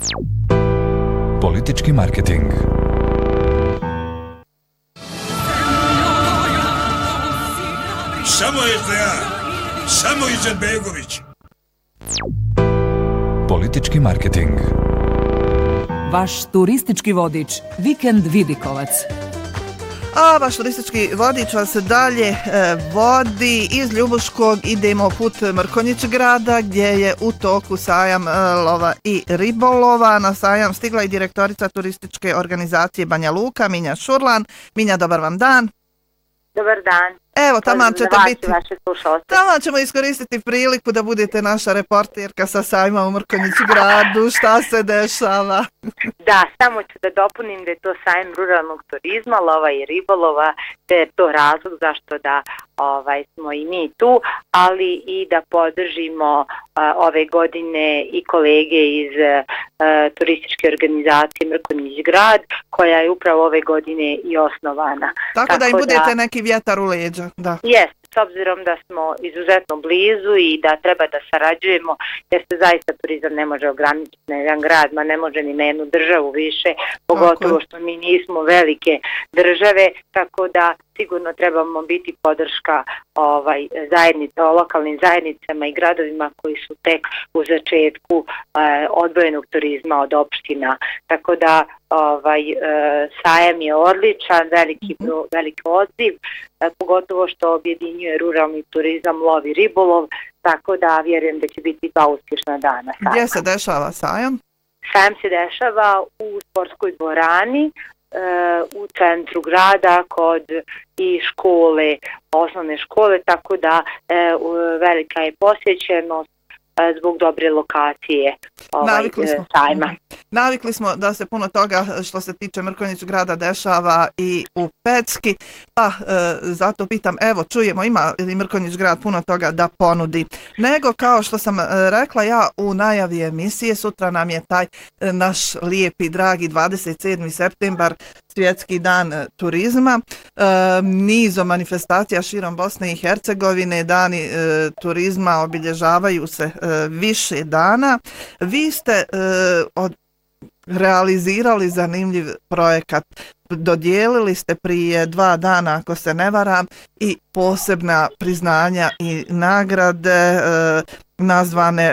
Politički marketing. Samo SDA, samo Izetbegović. Politički marketing. Vaš turistički vodič, Vikend Vidikovac. A vaš turistički vodič vas dalje vodi iz Ljubuškog, idemo put Mrkonjić grada gdje je u toku sajam lova i ribolova. Na sajam stigla i direktorica turističke organizacije Banja Luka, Minja Šurlan. Minja, dobar vam dan. Dobar dan. Evo, taman ćete biti. Taman ćemo iskoristiti priliku da budete naša reporterka sa sajma u Mrkonjić gradu. Šta se dešava? Da, samo ću da dopunim da je to sajam ruralnog turizma, lova i ribolova, te je to razlog zašto da smo i mi tu, ali i da podržimo ove godine i kolege iz turističke organizacije Mrkonjić grad, koja je upravo ove godine i osnovana. Tako da im budete neki vjetar u leđa. Da. Jest, s obzirom da smo izuzetno blizu i da treba da sarađujemo, jer se zaista turizam ne može ograničiti na jedan grad, ma ne može ni na jednu državu više, pogotovo što mi nismo velike države, tako da sigurno trebamo biti podrška lokalnim zajednicama i gradovima koji su tek u začetku odvojenog turizma od opština. Tako da sajam je odličan, veliki odziv, pogotovo što objedinjuje ruralni turizam, lov i ribolov, tako da vjerujem da će biti 2 uspješna dana. Gdje se dešava sajam? Sajam se dešava u sportskoj dvorani, u centru grada kod i škole, osnovne škole, tako da velika je posjećenost zbog dobre lokacije sajma. Navikli smo da se puno toga što se tiče Mrkonjić grada dešava i u Pecki, pa zato pitam, evo čujemo, ima li Mrkonjić grad puno toga da ponudi. Nego kao što sam rekla ja u najavi emisije, sutra nam je taj naš lijepi, dragi 27. septembar, Svjetski dan turizma, nizom manifestacija širom Bosne i Hercegovine, dani turizma obilježavaju se više dana. Vi ste realizirali zanimljiv projekat, dodijelili ste prije 2 dana, ako se ne varam, i posebna priznanja i nagrade nazvane